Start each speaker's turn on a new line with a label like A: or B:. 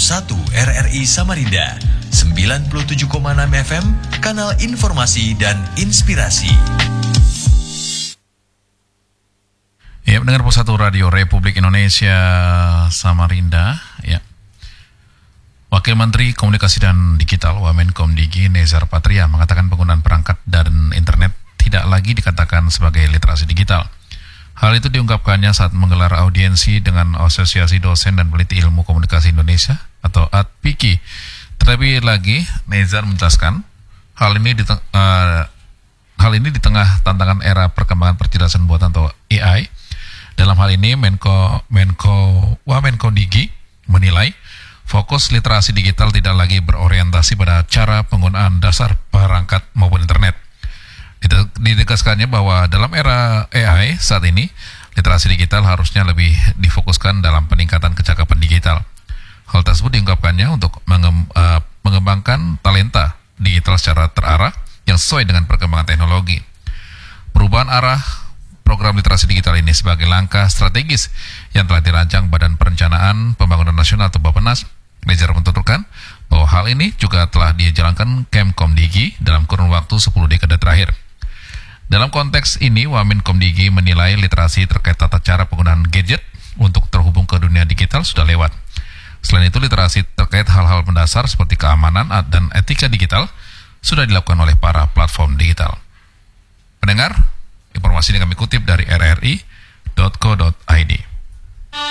A: RRI Samarinda, 97,6 FM, kanal informasi dan inspirasi.
B: Ya, pendengar Pusat Radio Republik Indonesia Samarinda, ya. Wakil Menteri Komunikasi dan Digital Wamenkomdigi Nezar Patria mengatakan penggunaan perangkat dan internet tidak lagi dikatakan sebagai literasi digital. Hal itu diungkapkannya saat menggelar audiensi dengan Asosiasi Dosen dan Peneliti Ilmu Komunikasi Indonesia atau ADPIKI. Terlebih lagi, Nezar menjelaskan hal ini di tengah tantangan era perkembangan percerdasan buatan atau AI. Dalam hal ini, Wamenkomdigi menilai fokus literasi digital tidak lagi berorientasi pada cara penggunaan dasar perangkat maupun internet. Ditegaskannya bahwa dalam era AI saat ini, literasi digital harusnya lebih difokuskan dalam peningkatan kecakapan digital. Hal tersebut diungkapkannya untuk mengembangkan talenta digital secara terarah yang sesuai dengan perkembangan teknologi. Perubahan arah program literasi digital ini sebagai langkah strategis yang telah dirancang Badan Perencanaan Pembangunan Nasional atau Bappenas. Nezar mentuturkan bahwa hal ini juga telah dijalankan Kemkomdigi dalam kurun waktu 10 dekade terakhir. Dalam konteks ini, Wamenkomdigi menilai literasi terkait tata cara penggunaan gadget untuk terhubung ke dunia digital sudah lewat. Selain itu, literasi terkait hal-hal mendasar seperti keamanan dan etika digital sudah dilakukan oleh para platform digital. Pendengar, informasi ini kami kutip dari rri.co.id.